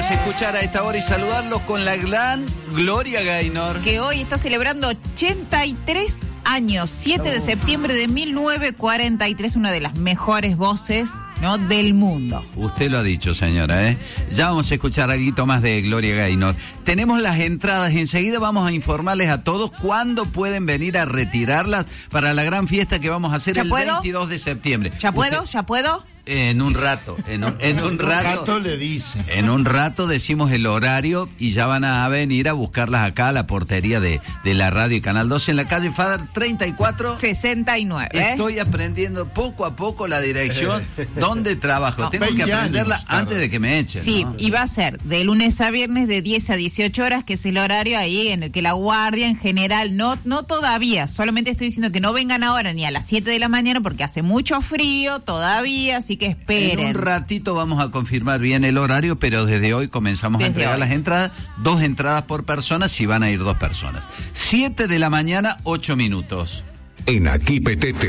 Vamos a escuchar a esta hora y saludarlos con la gran Gloria Gaynor, que hoy está celebrando 83 años, 7 de septiembre de 1943, una de las mejores voces, ¿no?, del mundo. Usted lo ha dicho, señora, ¿eh? Ya vamos a escuchar algo más de Gloria Gaynor. Tenemos las entradas y enseguida vamos a informarles a todos cuándo pueden venir a retirarlas para la gran fiesta que vamos a hacer el 22 de septiembre. ¿Ya puedo? En un rato, en un rato le dice. En un rato decimos el horario y ya van a venir a buscarlas acá a la portería de la radio y Canal 12 en la calle Fader 3469. Estoy aprendiendo poco a poco la dirección donde trabajo. No, tengo que aprenderla antes de que me echen. Sí, ¿no? Y va a ser de lunes a viernes de 10 a 18 horas, que es el horario ahí en el que la guardia en general, no todavía, solamente estoy diciendo que no vengan ahora ni a las 7 de la mañana porque hace mucho frío todavía, así que esperen. En un ratito vamos a confirmar bien el horario, pero desde hoy comenzamos a entregar las entradas, 2 entradas por persona si van a ir 2 personas. 7 de la mañana, 8 minutos. En Aquí Petete,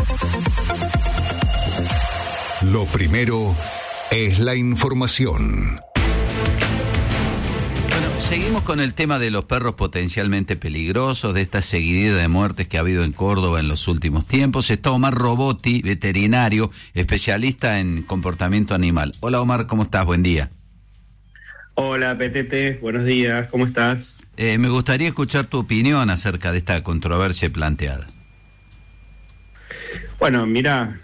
lo primero es la información. Bueno, seguimos con el tema de los perros potencialmente peligrosos, de esta seguidilla de muertes que ha habido en Córdoba en los últimos tiempos. Está Omar Robotti, veterinario, especialista en comportamiento animal. Hola Omar, ¿cómo estás? Buen día. Hola Petete, buenos días, ¿cómo estás? Me gustaría escuchar tu opinión acerca de esta controversia planteada. Bueno, mira,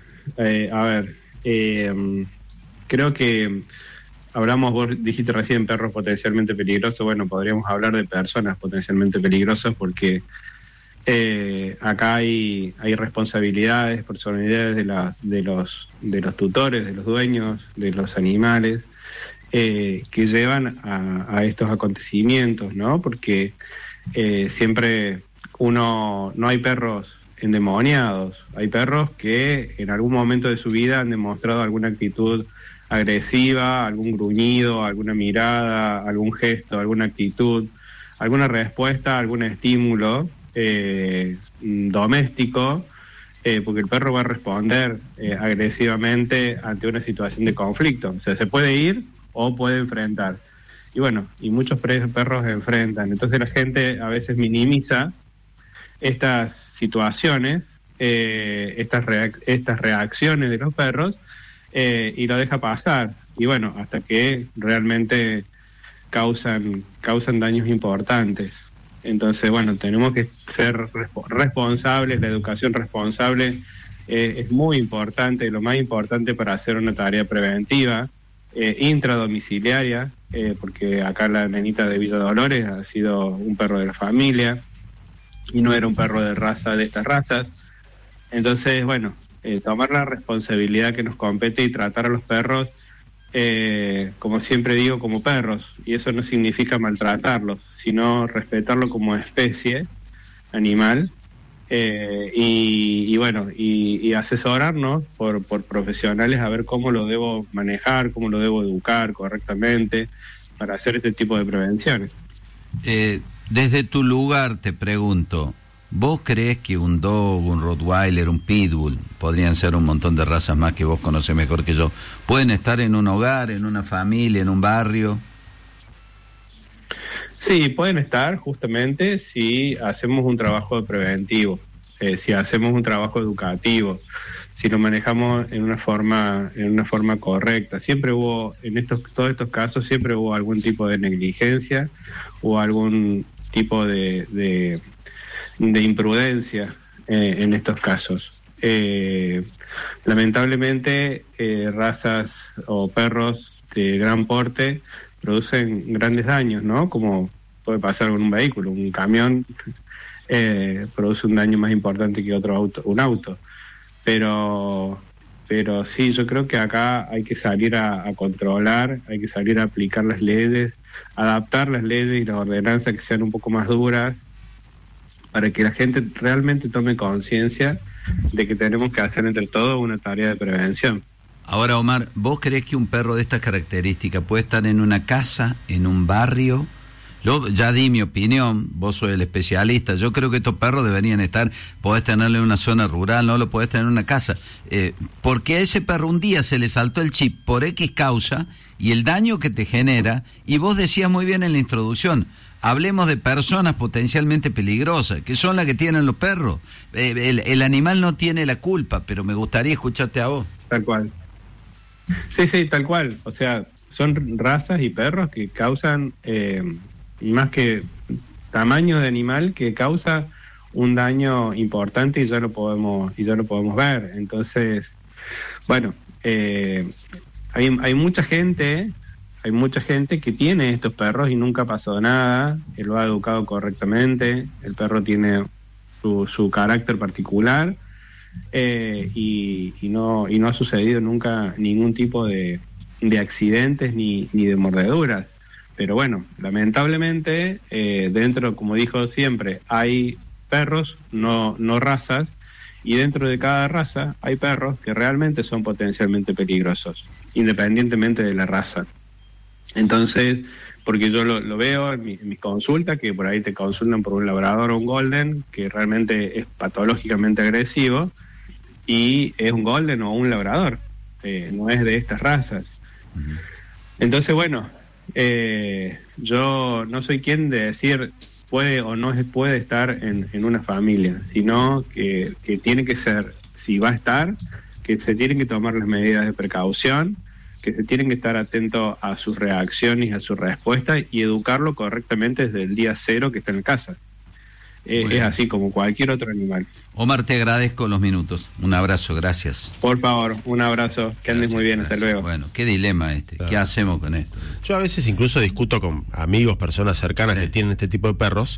creo que vos dijiste recién perros potencialmente peligrosos. Bueno, podríamos hablar de personas potencialmente peligrosas porque acá hay responsabilidades, personalidades de los tutores, de los dueños, de los animales que llevan a estos acontecimientos, ¿no? Porque siempre no hay perros endemoniados, hay perros que en algún momento de su vida han demostrado alguna actitud agresiva, algún gruñido, alguna mirada, algún gesto, alguna actitud, alguna respuesta, algún estímulo doméstico, porque el perro va a responder agresivamente ante una situación de conflicto. O sea, se puede ir o puede enfrentar. Y bueno, y muchos perros enfrentan. Entonces la gente a veces minimiza estas situaciones, estas reacciones de los perros, y lo deja pasar. Y bueno, hasta que realmente causan daños importantes. Entonces, bueno, tenemos que ser responsables. La educación responsable es muy importante, lo más importante para hacer una tarea preventiva, intradomiciliaria, porque acá la nenita de Villa Dolores ha sido un perro de la familia y no era un perro de estas razas. Entonces, bueno, tomar la responsabilidad que nos compete y tratar a los perros, como siempre digo, como perros. Y eso no significa maltratarlos, sino respetarlo como especie animal, y asesorarnos por profesionales a ver cómo lo debo manejar, cómo lo debo educar correctamente para hacer este tipo de prevenciones. Desde tu lugar te pregunto, ¿vos crees que un dog, un rottweiler, un pitbull, podrían ser un montón de razas más que vos conocés mejor que yo, pueden estar en un hogar, en una familia, en un barrio? Sí, pueden estar justamente si hacemos un trabajo preventivo, si hacemos un trabajo educativo, si lo manejamos en una forma correcta. Siempre hubo, todos estos casos, siempre hubo algún tipo de negligencia o algún tipo de imprudencia en estos casos. Lamentablemente, razas o perros de gran porte producen grandes daños, ¿no? Como puede pasar con un vehículo, un camión produce un daño más importante que un auto. Pero sí, yo creo que acá hay que salir a controlar, hay que salir a aplicar las leyes, adaptar las leyes y las ordenanzas que sean un poco más duras, para que la gente realmente tome conciencia de que tenemos que hacer entre todos una tarea de prevención. Ahora, Omar, ¿vos creés que un perro de estas características puede estar en una casa, en un barrio, Yo ya di mi opinión, vos sos el especialista. Yo creo que estos perros deberían estar, podés tenerlo en una zona rural, no lo podés tener en una casa. Porque a ese perro un día se le saltó el chip por X causa y el daño que te genera, y vos decías muy bien en la introducción, hablemos de personas potencialmente peligrosas, que son las que tienen los perros. El animal no tiene la culpa, pero me gustaría escucharte a vos. Tal cual. Sí, tal cual. O sea, son razas y perros que causan, más que tamaño de animal, que causa un daño importante y ya lo podemos ver. Entonces, bueno, hay mucha gente que tiene estos perros y nunca pasó nada, él lo ha educado correctamente, el perro tiene su carácter particular, y no ha sucedido nunca ningún tipo de accidentes ni de mordeduras. Pero bueno, lamentablemente, dentro, como dijo siempre, hay perros, no razas, y dentro de cada raza hay perros que realmente son potencialmente peligrosos, independientemente de la raza. Entonces, porque yo lo veo en mis consultas, que por ahí te consultan por un labrador o un golden, que realmente es patológicamente agresivo, y es un golden o un labrador, no es de estas razas. Uh-huh. Entonces, bueno, yo no soy quien de decir puede o no puede estar en una familia, sino que tiene que ser, si va a estar, que se tienen que tomar las medidas de precaución, que se tienen que estar atentos a sus reacciones y a su respuesta y educarlo correctamente desde el día cero que está en casa. Es así como cualquier otro animal. Omar, te agradezco los minutos. Un abrazo, gracias. Por favor, un abrazo. Que andes muy bien, gracias. Hasta luego. Bueno, qué dilema este. Claro. ¿Qué hacemos con esto? Yo a veces incluso discuto con amigos, personas cercanas que tienen este tipo de perros.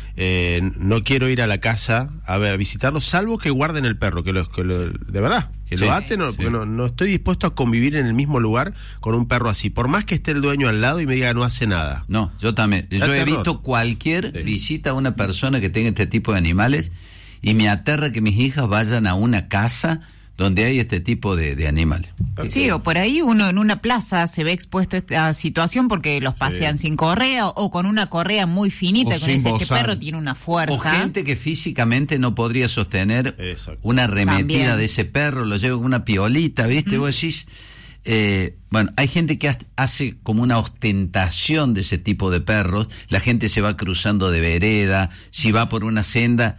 No quiero ir a la casa a visitarlos, salvo que guarden el perro, de verdad, que lo aten, porque no estoy dispuesto a convivir en el mismo lugar con un perro así, por más que esté el dueño al lado y me diga no hace nada. No, yo también. Yo evito cualquier visita a una persona que tenga este tipo de animales, y me aterra que mis hijas vayan a una casa donde hay este tipo de animales. Sí, o por ahí uno en una plaza se ve expuesto a esta situación porque los pasean sin correa o con una correa muy finita, con ese, este perro tiene una fuerza. O gente que físicamente no podría sostener una arremetida de ese perro, lo lleva con una piolita, ¿viste? Vos decís... bueno, hay gente que hace como una ostentación de ese tipo de perros. La gente se va cruzando de vereda, si va por una senda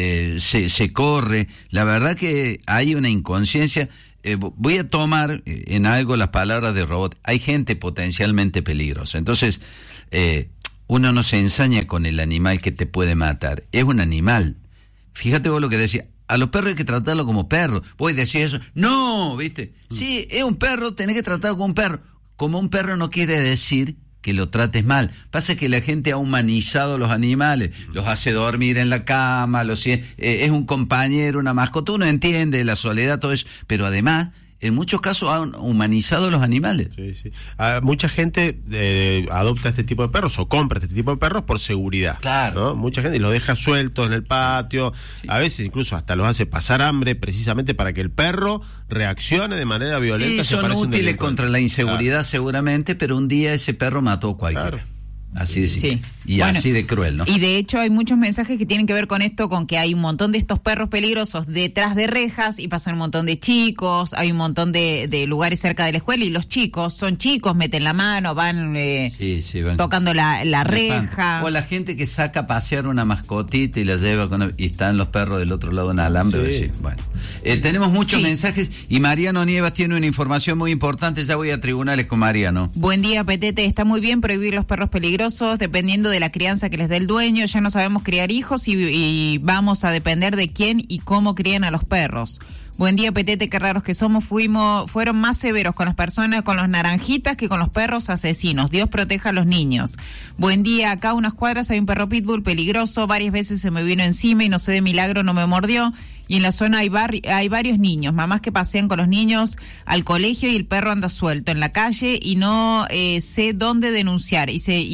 se corre. La verdad que hay una inconsciencia. Voy a tomar en algo las palabras de Robot. Hay gente potencialmente peligrosa. Entonces, uno no se ensaña con el animal que te puede matar. Es un animal. Fíjate vos lo que decía. A los perros hay que tratarlo como perro. Vos decís eso. No, ¿viste? Sí, es un perro, tenés que tratarlo como un perro. Como un perro no quiere decir que lo trates mal. Pasa que la gente ha humanizado los animales, los hace dormir en la cama, es un compañero, una mascota. Uno entiende la soledad, todo eso. Pero además, en muchos casos han humanizado los animales. Sí. Mucha gente adopta este tipo de perros o compra este tipo de perros por seguridad. Claro. ¿No? Mucha gente los deja sueltos en el patio. Sí. A veces incluso hasta los hace pasar hambre precisamente para que el perro reaccione de manera violenta. Sí, son útiles contra la inseguridad seguramente, pero un día ese perro mató a cualquiera. Claro. Así de simple. Y bueno, así de cruel, ¿no? Y de hecho hay muchos mensajes que tienen que ver con esto, con que hay un montón de estos perros peligrosos detrás de rejas y pasan un montón de chicos, hay un montón de lugares cerca de la escuela y los chicos son chicos, meten la mano, van, van tocando la reja. O la gente que saca a pasear una mascotita y la lleva y están los perros del otro lado de un alambre. Sí. Bueno, tenemos muchos mensajes y Mariano Nievas tiene una información muy importante. Ya voy a tribunales con Mariano. Buen día, Petete. Está muy bien prohibir los perros peligrosos dependiendo de la crianza que les dé el dueño. Ya no sabemos criar hijos y vamos a depender de quién y cómo crían a los perros. Buen día, Petete, qué raros que somos. Fueron más severos con las personas, con los naranjitas, que con los perros asesinos. Dios proteja a los niños. Buen día, acá a unas cuadras hay un perro pitbull peligroso. Varias veces se me vino encima y no sé de milagro no me mordió. Y en la zona hay varios niños, mamás que pasean con los niños al colegio y el perro anda suelto en la calle y no sé dónde denunciar. Y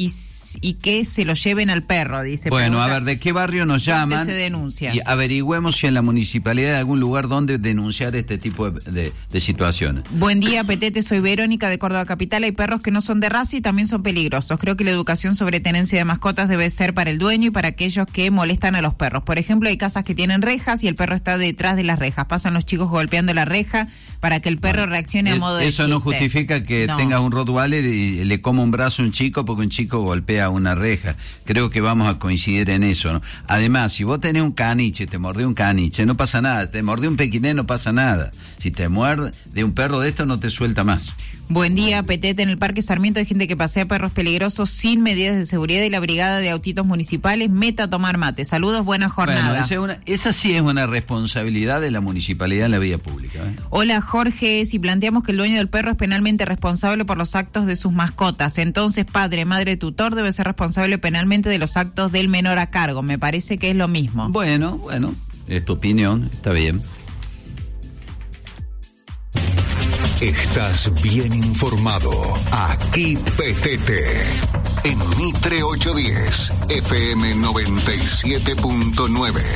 y que se lo lleven al perro, dice. Bueno, pregunta, a ver, ¿de qué barrio nos llaman? Se denuncia. Y averigüemos si en la municipalidad hay algún lugar donde denunciar este tipo de situaciones. Buen día, Petete, soy Verónica de Córdoba Capital. Hay perros que no son de raza y también son peligrosos. Creo que la educación sobre tenencia de mascotas debe ser para el dueño y para aquellos que molestan a los perros. Por ejemplo, hay casas que tienen rejas y el perro está detrás de las rejas. Pasan los chicos golpeando la reja para que el perro reaccione a modo de Eso no chiste. justifica que tengas un Rottweiler y le coma un brazo a un chico porque un chico golpea una reja. Creo que vamos a coincidir en eso, ¿no? Además, si vos tenés un caniche, te mordió un caniche, no pasa nada. Te mordió un pequiné, no pasa nada. Si te muerde de un perro de esto, no te suelta más. Buen día, Petete. En el Parque Sarmiento hay gente que pasea perros peligrosos sin medidas de seguridad y la brigada de autitos municipales meta a tomar mate. Saludos, buena jornada. Bueno, esa sí es una responsabilidad de la municipalidad en la vía pública, ¿eh? Hola, Jorge. Si planteamos que el dueño del perro es penalmente responsable por los actos de sus mascotas, entonces padre, madre, tutor debe ser responsable penalmente de los actos del menor a cargo. Me parece que es lo mismo. Bueno, es tu opinión, está bien. Estás bien informado. Aquí Petete. En Mitre 810, FM 97.9.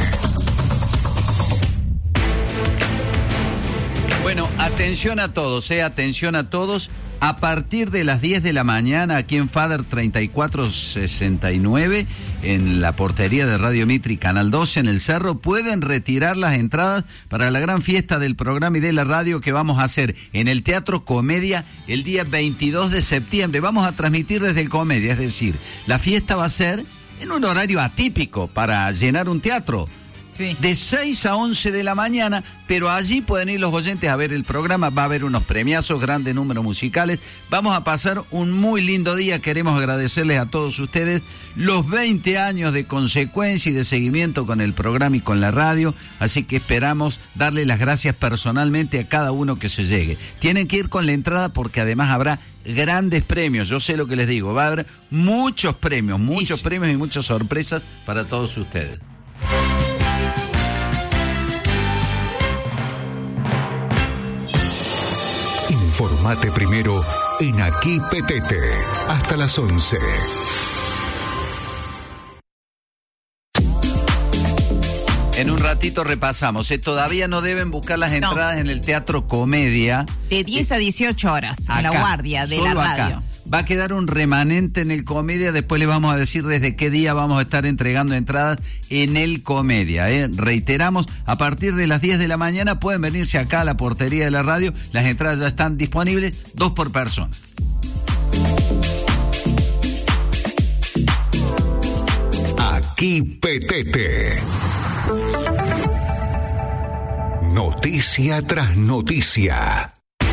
Bueno, atención a todos, atención a todos. A partir de las 10 de la mañana, aquí en Fader 3469, en la portería de Radio Mitre, Canal 12, en el Cerro, pueden retirar las entradas para la gran fiesta del programa y de la radio que vamos a hacer en el Teatro Comedia el día 22 de septiembre. Vamos a transmitir desde el Comedia, es decir, la fiesta va a ser en un horario atípico para llenar un teatro. Sí. De 6 a 11 de la mañana, pero allí pueden ir los oyentes a ver el programa, va a haber unos premiazos, grandes números musicales, vamos a pasar un muy lindo día, queremos agradecerles a todos ustedes los 20 años de consecuencia y de seguimiento con el programa y con la radio, así que esperamos darle las gracias personalmente a cada uno que se llegue. Tienen que ir con la entrada porque además habrá grandes premios, yo sé lo que les digo, va a haber muchos premios y muchas sorpresas para todos ustedes. Informate primero en Aquí Petete. Hasta las 11. En un ratito repasamos. Todavía no deben buscar las entradas en el Teatro Comedia. De 10 a 18 horas, acá, en la guardia de la radio. Acá. Va a quedar un remanente en el Comedia, después les vamos a decir desde qué día vamos a estar entregando entradas en el Comedia, ¿eh? Reiteramos, a partir de las 10 de la mañana pueden venirse acá a la portería de la radio, las entradas ya están disponibles, 2 por persona. Aquí Petete. Noticia tras noticia.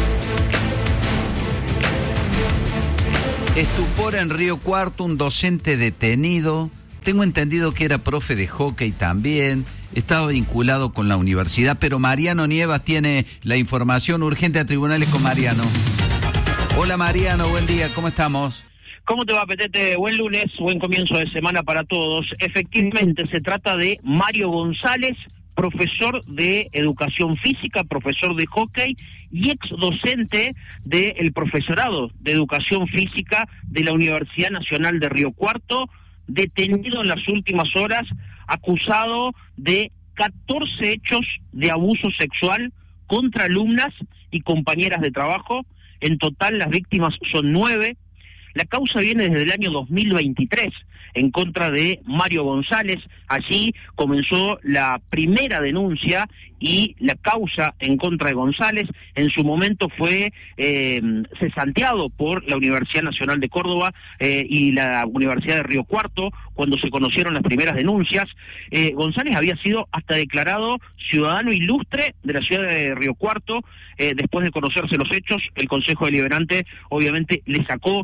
Estupor en Río Cuarto, un docente detenido. Tengo entendido que era profe de hockey también. Estaba vinculado con la universidad, pero Mariano Nievas tiene la información urgente a tribunales con Mariano. Hola Mariano, buen día, ¿cómo estamos? ¿Cómo te va, Petete? Buen lunes, buen comienzo de semana para todos. Efectivamente, se trata de Mario González, profesor de educación física, profesor de hockey y ex docente del profesorado de educación física de la Universidad Nacional de Río Cuarto, detenido en las últimas horas, acusado de 14 hechos de abuso sexual contra alumnas y compañeras de trabajo. En total, las víctimas son 9. La causa viene desde el año 2023 en contra de Mario González. Allí comenzó la primera denuncia y la causa en contra de González. En su momento fue cesanteado por la Universidad Nacional de Córdoba y la Universidad de Río Cuarto cuando se conocieron las primeras denuncias. González había sido hasta declarado ciudadano ilustre de la ciudad de Río Cuarto. Después de conocerse los hechos, el Consejo Deliberante obviamente le sacó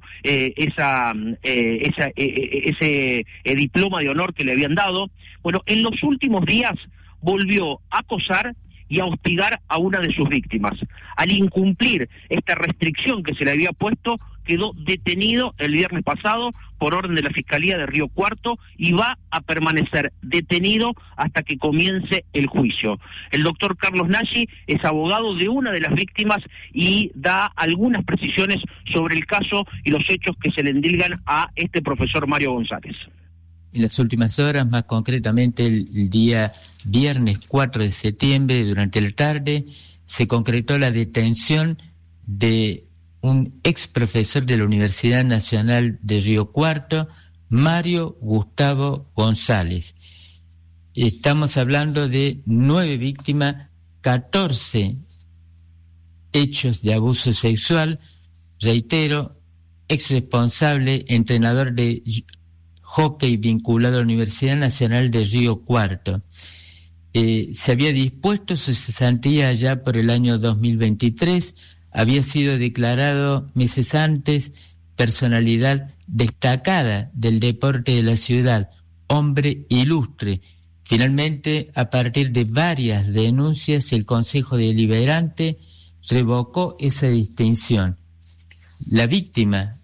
ese diploma de honor que le habían dado. Bueno, en los últimos días volvió a acosar y a hostigar a una de sus víctimas. Al incumplir esta restricción que se le había puesto, quedó detenido el viernes pasado por orden de la Fiscalía de Río Cuarto y va a permanecer detenido hasta que comience el juicio. El doctor Carlos Nagy es abogado de una de las víctimas y da algunas precisiones sobre el caso y los hechos que se le endilgan a este profesor Mario González. En las últimas horas, más concretamente el día viernes 4 de septiembre, durante la tarde, se concretó la detención de un ex profesor de la Universidad Nacional de Río Cuarto, Mario Gustavo González. Estamos hablando de 9 víctimas, 14 hechos de abuso sexual, reitero, ex responsable, entrenador de hockey vinculado a la Universidad Nacional de Río Cuarto. Se había dispuesto su cesantía ya por el año 2023, había sido declarado meses antes personalidad destacada del deporte de la ciudad, hombre ilustre. Finalmente, a partir de varias denuncias, el Consejo Deliberante revocó esa distinción. Las víctimas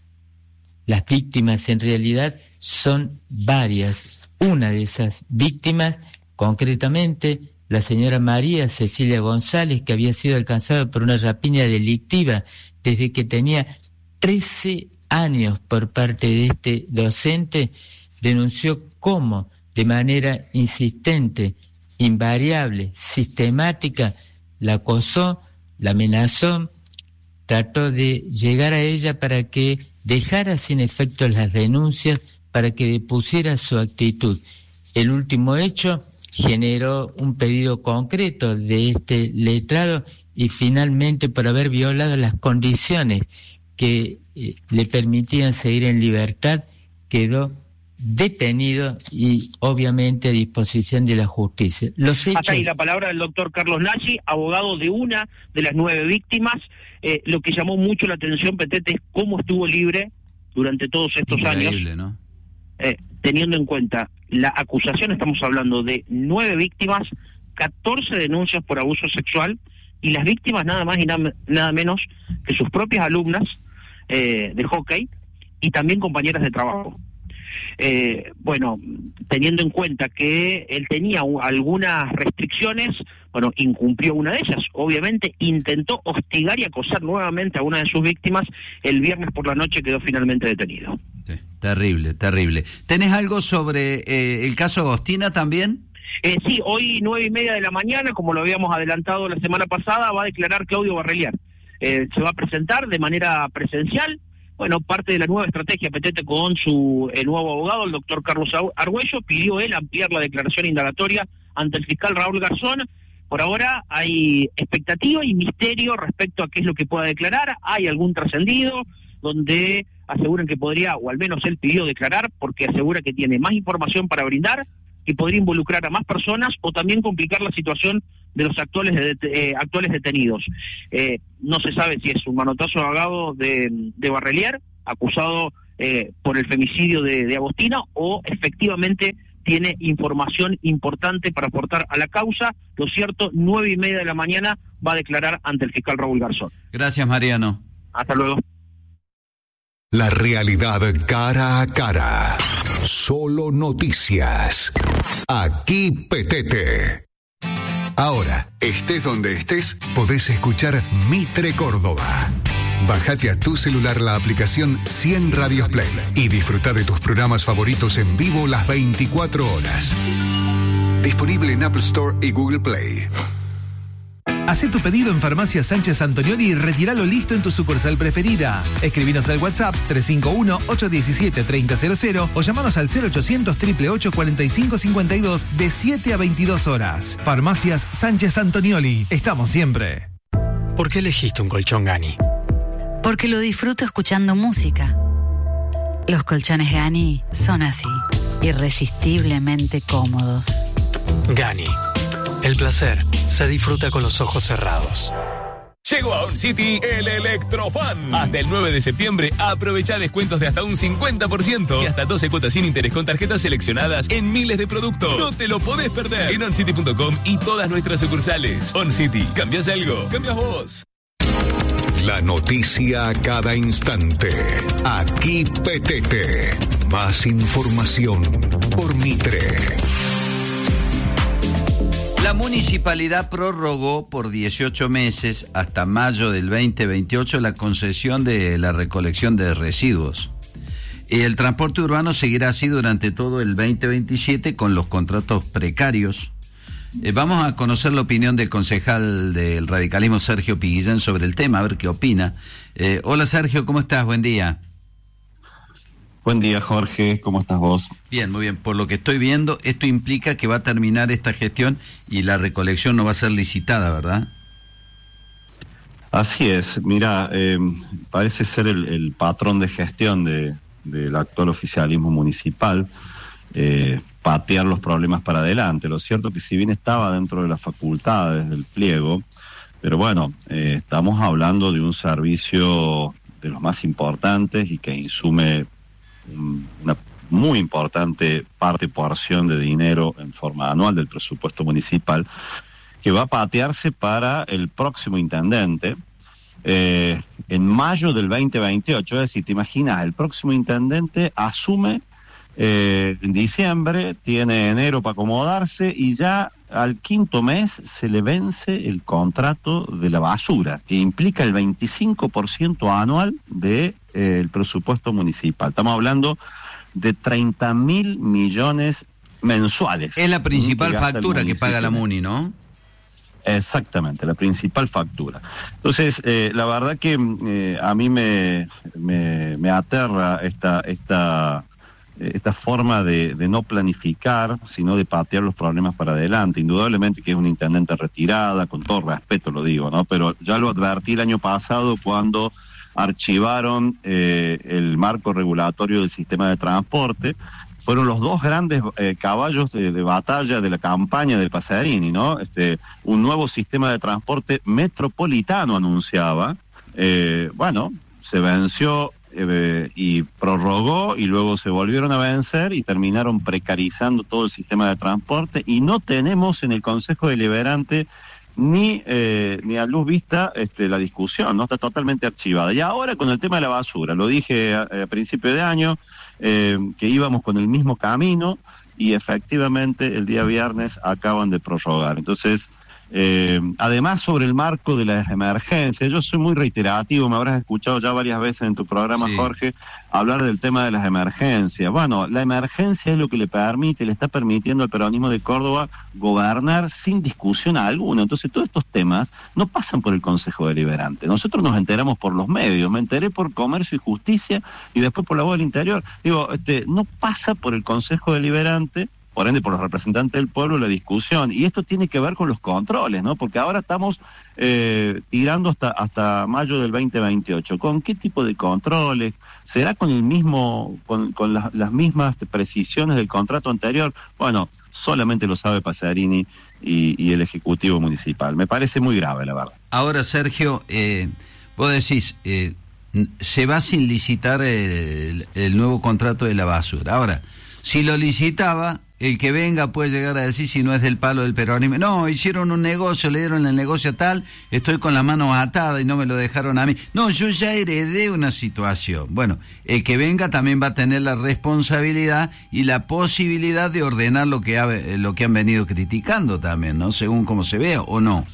en realidad son varias. Una de esas víctimas, concretamente, la señora María Cecilia González, que había sido alcanzada por una rapiña delictiva desde que tenía 13 años por parte de este docente, denunció cómo, de manera insistente, invariable, sistemática, la acosó, la amenazó, trató de llegar a ella para que dejara sin efecto las denuncias, para que depusiera su actitud. El último hecho generó un pedido concreto de este letrado y finalmente, por haber violado las condiciones que le permitían seguir en libertad, quedó detenido y obviamente a disposición de la justicia. Los hechos... Hasta ahí la palabra del doctor Carlos Nagy, abogado de una de las 9 víctimas. Lo que llamó mucho la atención, Petete, es cómo estuvo libre durante todos estos Increíble, años, ¿no? Teniendo en cuenta la acusación, estamos hablando de 9 víctimas, 14 denuncias por abuso sexual, y las víctimas nada más y nada menos que sus propias alumnas de hockey y también compañeras de trabajo. Bueno, teniendo en cuenta que él tenía algunas restricciones, bueno, incumplió una de ellas. Obviamente intentó hostigar y acosar nuevamente a una de sus víctimas. El viernes por la noche quedó finalmente detenido. Sí, terrible, terrible. ¿Tenés algo sobre el caso Agostina también? Sí, hoy 9:30 de la mañana, como lo habíamos adelantado la semana pasada, va a declarar Claudio Barreliar. Se va a presentar de manera presencial. Bueno, parte de la nueva estrategia, Petete, con su nuevo abogado, el doctor Carlos Argüello, pidió él ampliar la declaración indagatoria ante el fiscal Raúl Garzón. Por ahora hay expectativa y misterio respecto a qué es lo que pueda declarar. Hay algún trascendido donde aseguran que podría, o al menos él pidió declarar, porque asegura que tiene más información para brindar, que podría involucrar a más personas o también complicar la situación de los actuales detenidos. No se sabe si es un manotazo ahogado de Barreliar, acusado por el femicidio de Agostina, o efectivamente tiene información importante para aportar a la causa. Lo cierto, 9:30 de la mañana va a declarar ante el fiscal Raúl Garzón. Gracias, Mariano. Hasta luego. La realidad cara a cara. Solo noticias. Aquí Petete. Ahora, estés donde estés, podés escuchar Mitre Córdoba. Bájate a tu celular la aplicación 100 Radios Play y disfruta de tus programas favoritos en vivo las 24 horas. Disponible en Apple Store y Google Play. Hacé tu pedido en Farmacia Sánchez Antonioli y retíralo listo en tu sucursal preferida. Escribinos al WhatsApp 351-817-3000 o llamanos al 0800-888-4552 de 7 a 22 horas. Farmacias Sánchez Antonioli. Estamos siempre. ¿Por qué elegiste un colchón Gani? Porque lo disfruto escuchando música. Los colchones Gani son así, irresistiblemente cómodos. Gani. El placer se disfruta con los ojos cerrados. Llegó a OnCity el Electrofan. Hasta el 9 de septiembre aprovecha descuentos de hasta un 50% y hasta 12 cuotas sin interés con tarjetas seleccionadas en miles de productos. No te lo podés perder en oncity.com y todas nuestras sucursales. OnCity, ¿cambias algo? ¡Cambias vos! La noticia a cada instante. Aquí PTT. Más información por Mitre. La municipalidad prorrogó por 18 meses hasta mayo del 2028 la concesión de la recolección de residuos. El transporte urbano seguirá así durante todo el 2027 con los contratos precarios. Vamos a conocer la opinión del concejal del radicalismo Sergio Piguillén sobre el tema, a ver qué opina. Hola Sergio, ¿cómo estás? Buen día. Buen día, Jorge, ¿cómo estás vos? Bien, muy bien. Por lo que estoy viendo, esto implica que va a terminar esta gestión y la recolección no va a ser licitada, ¿verdad? Así es. Mira, parece ser el patrón de gestión del actual oficialismo municipal, patear los problemas para adelante. Lo cierto que si bien estaba dentro de las facultades del pliego, pero bueno, estamos hablando de un servicio de los más importantes y que insume una muy importante porción de dinero en forma anual del presupuesto municipal, que va a patearse para el próximo intendente en mayo del 2028. Es decir, te imaginas, el próximo intendente asume en diciembre, tiene enero para acomodarse y ya al quinto mes se le vence el contrato de la basura, que implica el 25% anual del presupuesto municipal. Estamos hablando de 30.000 millones mensuales. Es la principal factura que paga la MUNI, ¿no? Exactamente, la principal factura. Entonces, la verdad que a mí me aterra esta forma de no planificar, sino de patear los problemas para adelante. Indudablemente que es una intendente retirada, con todo respeto lo digo, ¿no? Pero ya lo advertí el año pasado cuando archivaron el marco regulatorio del sistema de transporte. Fueron los dos grandes caballos de batalla de la campaña del Pasarini, ¿no? Un nuevo sistema de transporte metropolitano anunciaba. Bueno, se venció y prorrogó y luego se volvieron a vencer y terminaron precarizando todo el sistema de transporte y no tenemos en el Consejo Deliberante ni a luz vista la discusión, no está totalmente archivada. Y ahora con el tema de la basura, lo dije a principio de año, que íbamos con el mismo camino y efectivamente el día viernes acaban de prorrogar. Entonces, además sobre el marco de las emergencias, yo soy muy reiterativo, me habrás escuchado ya varias veces en tu programa, sí, Jorge, hablar del tema de las emergencias. Bueno, la emergencia es lo que le está permitiendo al peronismo de Córdoba gobernar sin discusión alguna. Entonces todos estos temas no pasan por el Consejo Deliberante. Nosotros nos enteramos por los medios, me enteré por Comercio y Justicia y después por la Voz del Interior. Digo, no pasa por el Consejo Deliberante, por ende por los representantes del pueblo, la discusión, y esto tiene que ver con los controles, ¿no? Porque ahora estamos tirando hasta mayo del 2028. ¿Con qué tipo de controles? ¿Será con el mismo, con las mismas precisiones del contrato anterior? Bueno, solamente lo sabe Pasarini y el Ejecutivo Municipal. Me parece muy grave, la verdad. Ahora, Sergio, vos decís, se va sin licitar el nuevo contrato de la basura. Ahora, si lo licitaba, el que venga puede llegar a decir, si no es del palo del peronismo, no, hicieron un negocio, le dieron el negocio a tal, estoy con las manos atadas y no me lo dejaron a mí. No, yo ya heredé una situación. Bueno, el que venga también va a tener la responsabilidad y la posibilidad de ordenar lo que han venido criticando también, ¿no? Según cómo se vea, ¿o no?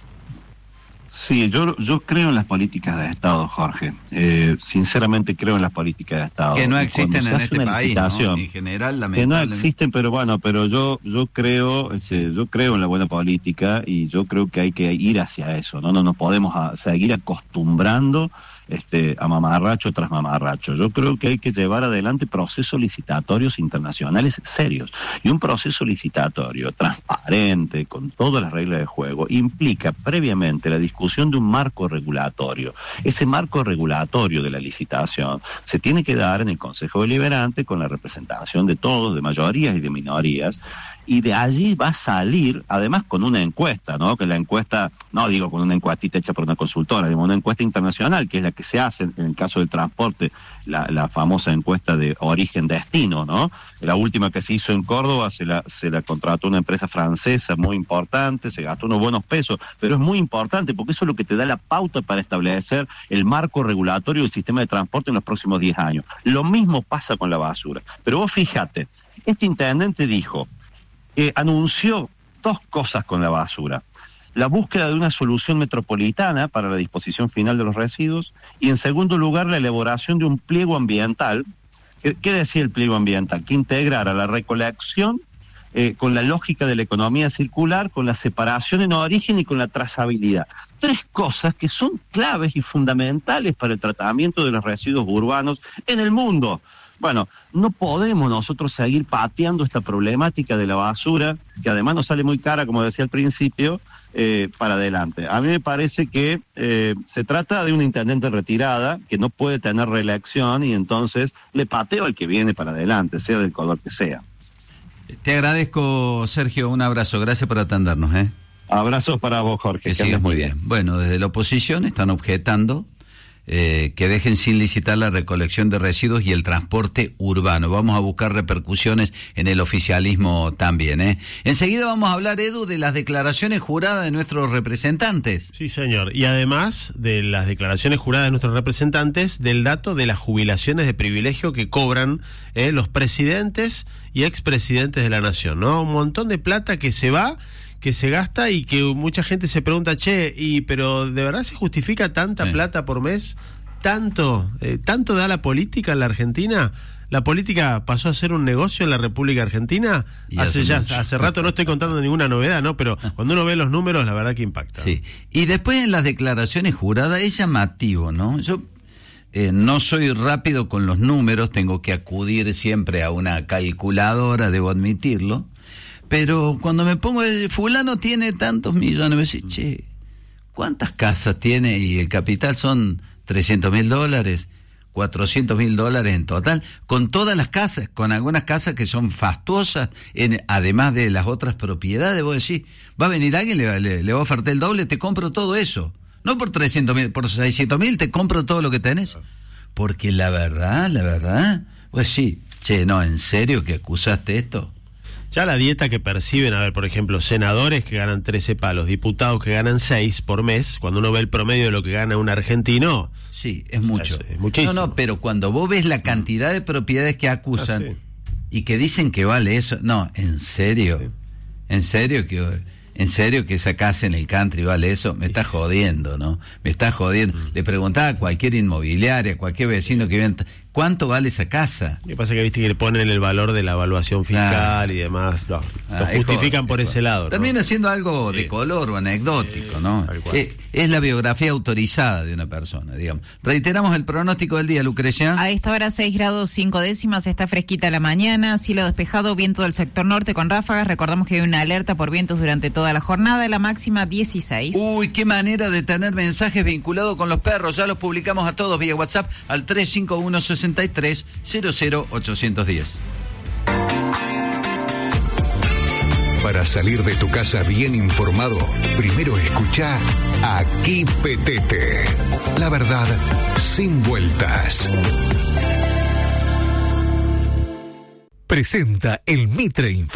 Sí, yo creo en las políticas de Estado, Jorge. Sinceramente creo en las políticas de Estado. Que no existen en este país, ¿no? En general, lamentablemente. Que no existen, pero bueno, pero yo creo, yo creo en la buena política y yo creo que hay que ir hacia eso, ¿no? No nos podemos seguir acostumbrando a mamarracho tras mamarracho. Yo creo que hay que llevar adelante procesos licitatorios internacionales serios. Y un proceso licitatorio transparente, con todas las reglas de juego, implica previamente la discusión de un marco regulatorio. Ese marco regulatorio de la licitación se tiene que dar en el Consejo Deliberante con la representación de todos, de mayorías y de minorías, y de allí va a salir, además con una encuesta, ¿no? Que la encuesta, no digo con una encuestita hecha por una consultora, digo una encuesta internacional, que es la que se hace en el caso del transporte, la famosa encuesta de origen-destino, ¿no? La última que se hizo en Córdoba se la contrató una empresa francesa muy importante, se gastó unos buenos pesos, pero es muy importante porque eso es lo que te da la pauta para establecer el marco regulatorio del sistema de transporte en los próximos 10 años. Lo mismo pasa con la basura. Pero vos fíjate, este intendente dijo, anunció dos cosas con la basura: la búsqueda de una solución metropolitana para la disposición final de los residuos y, en segundo lugar, la elaboración de un pliego ambiental. ¿Qué decía el pliego ambiental? Que integrara la recolección con la lógica de la economía circular, con la separación en origen y con la trazabilidad. Tres cosas que son claves y fundamentales para el tratamiento de los residuos urbanos en el mundo. Bueno, no podemos nosotros seguir pateando esta problemática de la basura, que además nos sale muy cara, como decía al principio, para adelante. A mí me parece que se trata de una intendente retirada que no puede tener reelección y entonces le pateo al que viene para adelante, sea del color que sea. Te agradezco, Sergio, un abrazo, gracias por atendernos. Abrazos para vos, Jorge. Que sigas muy bien. Bueno, desde la oposición están objetando que dejen sin licitar la recolección de residuos y el transporte urbano. Vamos a buscar repercusiones en el oficialismo también. Enseguida vamos a hablar, Edu, de las declaraciones juradas de nuestros representantes. Sí, señor. Y además de las declaraciones juradas de nuestros representantes, del dato de las jubilaciones de privilegio que cobran los presidentes y expresidentes de la nación, ¿no? Un montón de plata que se va, que se gasta y que mucha gente se pregunta, pero ¿de verdad se justifica tanta plata por mes? ¿Tanto da la política en la Argentina? ¿La política pasó a ser un negocio en la República Argentina? Hace rato, no estoy contando ninguna novedad, ¿no? Pero cuando uno ve los números, la verdad que impacta. Sí. Y después en las declaraciones juradas es llamativo, ¿no? Yo no soy rápido con los números, tengo que acudir siempre a una calculadora, debo admitirlo. Pero cuando me pongo, fulano tiene tantos millones, me decís, ¿cuántas casas tiene? Y el capital son $300.000, $400.000 en total, con todas las casas, con algunas casas que son fastuosas, además de las otras propiedades. Vos decís, va a venir alguien, le va a ofertar el doble, te compro todo eso. No por 300.000, por 600.000 te compro todo lo que tenés. Porque la verdad, pues sí, no, ¿en serio que acusaste esto? Ya la dieta que perciben, por ejemplo, senadores que ganan 13 palos, diputados que ganan 6 por mes, cuando uno ve el promedio de lo que gana un argentino... Sí, es mucho. Es muchísimo. No, pero cuando vos ves la cantidad de propiedades que acusan y que dicen que vale eso... No, ¿en serio? Sí. ¿En serio que esa casa en el country vale eso? Me está jodiendo, ¿no? Me está jodiendo. Le preguntaba a cualquier inmobiliaria, a cualquier vecino que viene... ¿Cuánto vale esa casa? Lo que pasa es que viste que le ponen el valor de la evaluación fiscal y demás. Lo justifican por ese lado, ¿no? Termina siendo algo de color o anecdótico, ¿no? Es la biografía autorizada de una persona, digamos. Reiteramos el pronóstico del día, Lucrecia. A esta hora 6 grados 5 décimas, está fresquita la mañana, cielo despejado, viento del sector norte con ráfagas. Recordamos que hay una alerta por vientos durante toda la jornada, la máxima 16. Uy, qué manera de tener mensajes vinculados con los perros. Ya los publicamos a todos vía WhatsApp al 351-63-00810. Para salir de tu casa bien informado, primero escucha Aquí Petete. La verdad, sin vueltas. Presenta el Mitre Informe.